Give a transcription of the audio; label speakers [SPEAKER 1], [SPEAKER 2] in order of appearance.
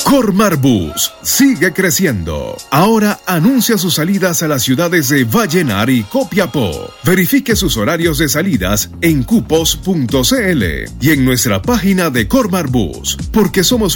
[SPEAKER 1] Cormar Bus sigue creciendo. Ahora anuncia sus salidas a las ciudades de Vallenar y Copiapó. Verifique sus horarios de salidas en cupos.cl y en nuestra página de Cormar Bus, porque somos